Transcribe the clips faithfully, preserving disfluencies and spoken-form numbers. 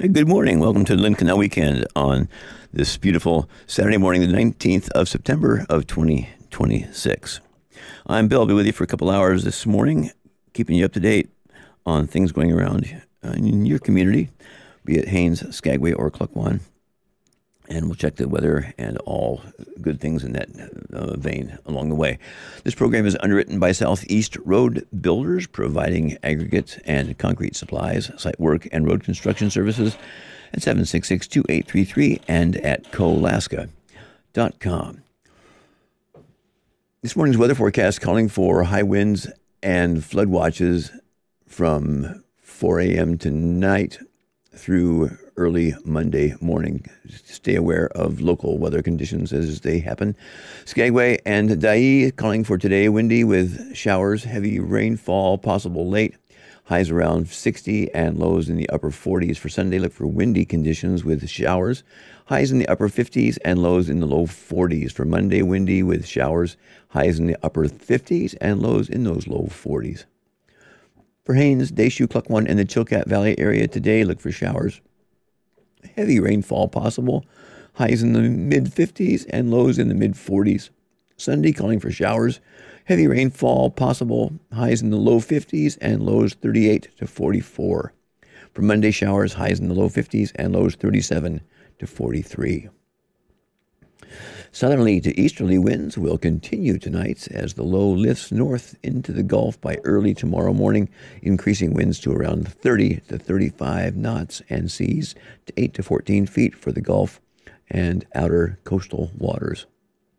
Good morning. Welcome to Lynn Canal Weekend on this beautiful Saturday morning, the nineteenth of September of twenty twenty-six. I'm Bill. I'll be with you for a couple hours this morning, keeping you up to date on things going around in your community, be it Haines, Skagway, or Klukwan. And we'll check the weather and all good things in that uh, vein along the way. This program is underwritten by Southeast Road Builders, providing aggregate and concrete supplies, site work, and road construction services at seven six six, two eight three three and at colaska dot com. This morning's weather forecast calling for high winds and flood watches from four a.m. tonight through early Monday morning. Stay aware of local weather conditions as they happen. Skagway and Dyea calling for today windy with showers, heavy rainfall possible late. Highs around sixty and lows in the upper forties. For Sunday, look for windy conditions with showers. Highs in the upper fifties and lows in the low forties. For Monday, windy with showers. Highs in the upper fifties and lows in those low forties. For Haines, Deschutes, Klukwan, and the Chilkat Valley area today, look for showers. Heavy rainfall possible. Highs in the mid-fifties and lows in the mid-forties. Sunday, calling for showers. Heavy rainfall possible. Highs in the low fifties and lows thirty-eight to forty-four. For Monday, showers. Highs in the low fifties and lows thirty-seven to forty-three. Southerly to easterly winds will continue tonight as the low lifts north into the Gulf by early tomorrow morning, increasing winds to around thirty to thirty-five knots and seas to eight to fourteen feet for the Gulf and outer coastal waters.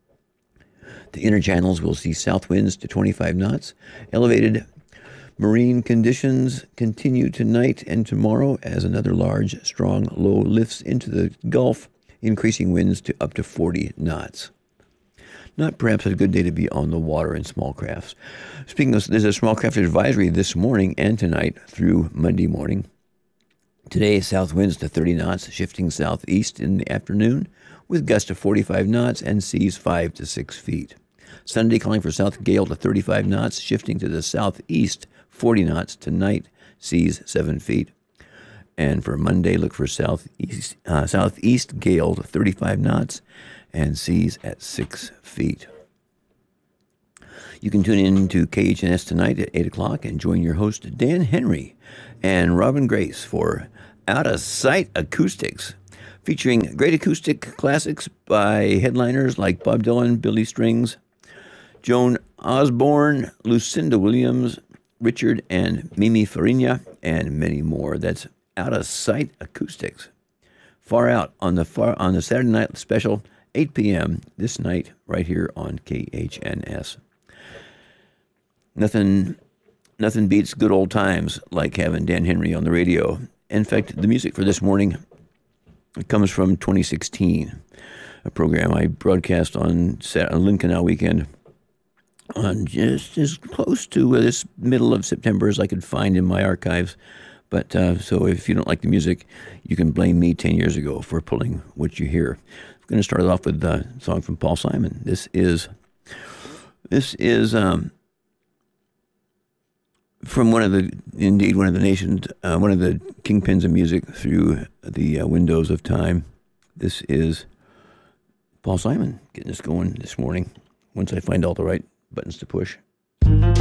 The inner channels will see south winds to twenty-five knots. Elevated marine conditions continue tonight and tomorrow as another large, strong low lifts into the Gulf, increasing winds to up to forty knots. Not perhaps a good day to be on the water in small crafts. Speaking of, there's a small craft advisory this morning and tonight through Monday morning. Today, south winds to thirty knots, shifting southeast in the afternoon, with gusts to forty-five knots and seas five to six feet. Sunday, calling for south gale to thirty-five knots, shifting to the southeast, forty knots tonight, seas seven feet. And for Monday, look for southeast uh, southeast gale to thirty-five knots and seas at six feet. You can tune in to K H N S tonight at eight o'clock and join your host, Dan Henry and Robin Grace, for Out of Sight Acoustics, featuring great acoustic classics by headliners like Bob Dylan, Billy Strings, Joan Osborne, Lucinda Williams, Richard and Mimi Farina, and many more. That's Out of Sight Acoustics. Far Out on the far on the Saturday night special, eight p.m. this night, right here on K H N S. Nothing, nothing beats good old times like having Dan Henry on the radio. In fact, the music for this morning comes from twenty sixteen, a program I broadcast on Lynn Canal Weekend on just as close to this middle of September as I could find in my archives. But uh, so if you don't like the music, you can blame me ten years ago for pulling what you hear. I'm going to start it off with a song from Paul Simon. This is this is um, from one of the, indeed one of the nation's, uh, one of the kingpins of music through the uh, windows of time. This is Paul Simon getting us going this morning. Once I find all the right buttons to push.